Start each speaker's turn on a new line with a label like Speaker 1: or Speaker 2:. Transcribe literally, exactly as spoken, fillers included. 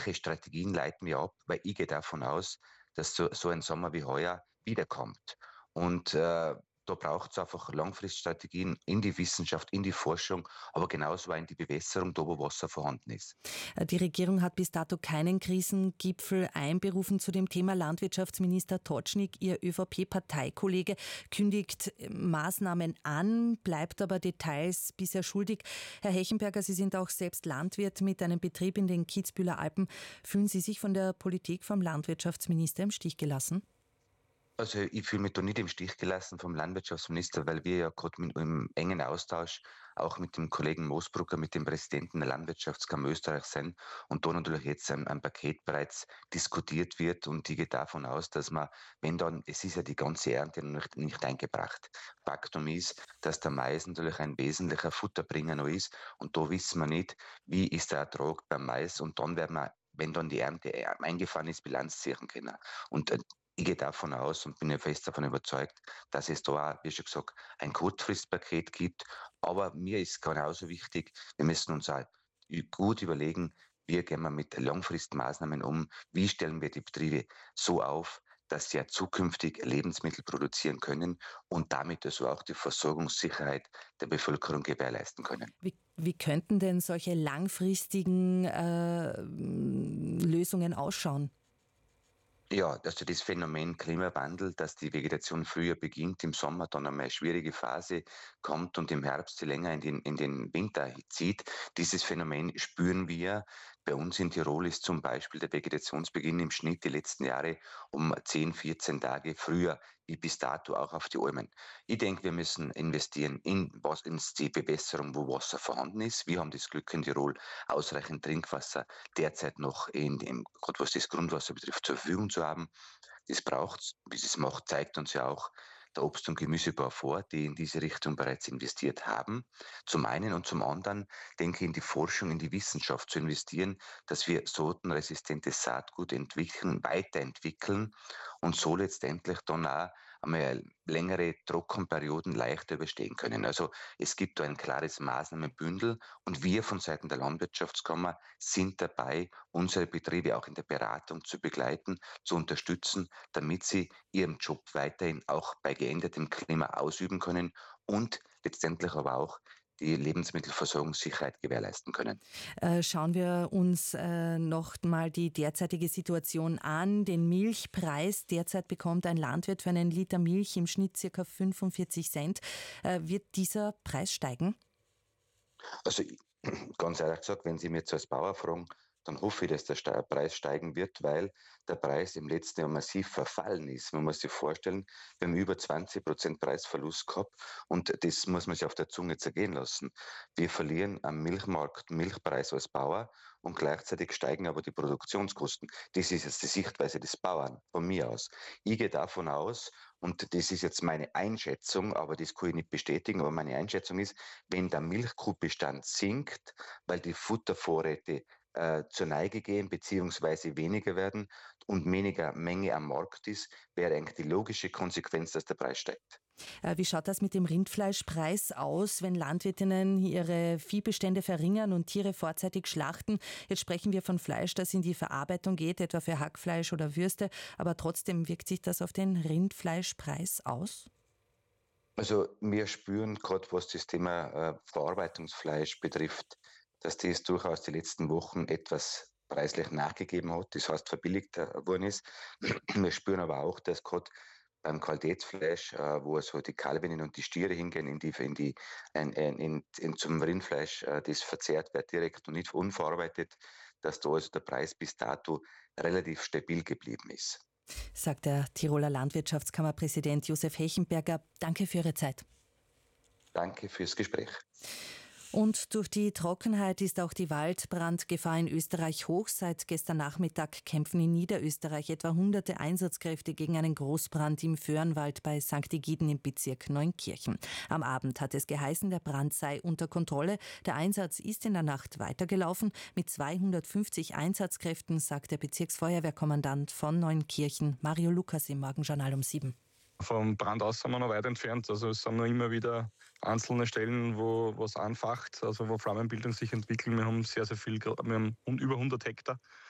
Speaker 1: welche Strategien leiten wir ab? Weil ich gehe davon aus, dass so, so ein Sommer wie heuer wiederkommt. Und äh, da braucht es einfach Langfriststrategien in die Wissenschaft, in die Forschung, aber genauso auch in die Bewässerung, da wo Wasser vorhanden ist.
Speaker 2: Die Regierung hat bis dato keinen Krisengipfel einberufen zu dem Thema. Landwirtschaftsminister Totschnig, Ihr ÖVP-Parteikollege, kündigt Maßnahmen an, bleibt aber Details bisher schuldig. Herr Hechenberger, Sie sind auch selbst Landwirt mit einem Betrieb in den Kitzbüheler Alpen. Fühlen Sie sich von der Politik vom Landwirtschaftsminister im Stich gelassen?
Speaker 1: Also ich fühle mich da nicht im Stich gelassen vom Landwirtschaftsminister, weil wir ja gerade im engen Austausch auch mit dem Kollegen Moosbrucker, mit dem Präsidenten der Landwirtschaftskammer Österreich sind und da natürlich jetzt ein, ein Paket bereits diskutiert wird und ich gehe davon aus, dass man, wenn dann, es ist ja die ganze Ernte noch nicht, nicht eingebracht. Faktum ist, dass der Mais natürlich ein wesentlicher Futterbringer noch ist und da wissen wir nicht, wie ist der Ertrag beim Mais und dann werden wir, wenn dann die Ernte eingefahren ist, Bilanz ziehen können. Und äh, ich gehe davon aus und bin ja fest davon überzeugt, dass es da auch, wie schon gesagt, ein Kurzfristpaket gibt. Aber mir ist genauso wichtig, wir müssen uns auch gut überlegen, wie gehen wir mit Langfristmaßnahmen um, wie stellen wir die Betriebe so auf, dass sie ja zukünftig Lebensmittel produzieren können und damit also auch die Versorgungssicherheit der Bevölkerung gewährleisten können.
Speaker 2: Wie, wie könnten denn solche langfristigen äh, Lösungen ausschauen?
Speaker 1: Ja, also das Phänomen Klimawandel, dass die Vegetation früher beginnt, im Sommer dann einmal eine schwierige Phase kommt und im Herbst sie länger in den, in den Winter zieht. Dieses Phänomen spüren wir. Bei uns in Tirol ist zum Beispiel der Vegetationsbeginn im Schnitt die letzten Jahre um zehn, vierzehn Tage früher wie bis dato auch auf die Almen. Ich denke, wir müssen investieren in, was, in die Bewässerung, wo Wasser vorhanden ist. Wir haben das Glück in Tirol, ausreichend Trinkwasser derzeit noch in dem, gerade was das Grundwasser betrifft, zur Verfügung zu haben. Das braucht's. Wie es macht, zeigt uns ja auch der Obst- und Gemüsebau vor, die in diese Richtung bereits investiert haben. Zum einen und zum anderen denke ich, in die Forschung, in die Wissenschaft zu investieren, dass wir sortenresistentes Saatgut entwickeln, weiterentwickeln und so letztendlich dann auch einmal längere Trockenperioden leichter überstehen können. Also es gibt da ein klares Maßnahmenbündel und wir von Seiten der Landwirtschaftskammer sind dabei, unsere Betriebe auch in der Beratung zu begleiten, zu unterstützen, damit sie ihren Job weiterhin auch bei geändertem Klima ausüben können und letztendlich aber auch die Lebensmittelversorgungssicherheit gewährleisten können.
Speaker 2: Äh, schauen wir uns äh, noch mal die derzeitige Situation an. Den Milchpreis. Derzeit bekommt ein Landwirt für einen Liter Milch im Schnitt ca. fünfundvierzig Cent. Äh, wird dieser Preis steigen?
Speaker 1: Also ganz ehrlich gesagt, wenn Sie mir jetzt als Bauer fragen, dann hoffe ich, dass der Preis steigen wird, weil der Preis im letzten Jahr massiv verfallen ist. Man muss sich vorstellen, wir haben über zwanzig Prozent Preisverlust gehabt und das muss man sich auf der Zunge zergehen lassen. Wir verlieren am Milchmarkt Milchpreis als Bauer und gleichzeitig steigen aber die Produktionskosten. Das ist jetzt die Sichtweise des Bauern, von mir aus. Ich gehe davon aus, und das ist jetzt meine Einschätzung, aber das kann ich nicht bestätigen, aber meine Einschätzung ist, wenn der Milchkuhbestand sinkt, weil die Futtervorräte äh, zur Neige gehen beziehungsweise weniger werden und weniger Menge am Markt ist, wäre eigentlich die logische Konsequenz, dass der Preis steigt.
Speaker 2: Wie schaut das mit dem Rindfleischpreis aus, wenn Landwirtinnen ihre Viehbestände verringern und Tiere vorzeitig schlachten? Jetzt sprechen wir von Fleisch, das in die Verarbeitung geht, etwa für Hackfleisch oder Würste, aber trotzdem wirkt sich das auf den Rindfleischpreis aus?
Speaker 1: Also wir spüren gerade, was das Thema äh, Verarbeitungsfleisch betrifft, dass das durchaus die letzten Wochen etwas preislich nachgegeben hat, das heißt verbilligt worden ist. Wir spüren aber auch, dass gerade beim Qualitätsfleisch, äh, wo also die Kalbinnen und die Stiere hingehen, in die, in die, in, in, in, zum Rindfleisch, äh, das verzehrt wird direkt und nicht unverarbeitet, dass da also der Preis bis dato relativ stabil geblieben ist.
Speaker 2: Sagt der Tiroler Landwirtschaftskammerpräsident Josef Hechenberger. Danke für Ihre Zeit.
Speaker 1: Danke fürs Gespräch.
Speaker 2: Und durch die Trockenheit ist auch die Waldbrandgefahr in Österreich hoch. Seit gestern Nachmittag kämpfen in Niederösterreich etwa hunderte Einsatzkräfte gegen einen Großbrand im Föhrenwald bei Sankt Egiden im Bezirk Neunkirchen. Am Abend hat es geheißen, der Brand sei unter Kontrolle. Der Einsatz ist in der Nacht weitergelaufen. Mit zweihundertfünfzig Einsatzkräften, sagt der Bezirksfeuerwehrkommandant von Neunkirchen, Mario Lukas im Morgenjournal um sieben.
Speaker 3: Vom Brand aus sind wir noch weit entfernt. Also es sind noch immer wieder einzelne Stellen, wo was anfacht, also wo Flammenbildung sich entwickelt. Wir haben sehr, sehr viel, wir haben über hundert Hektar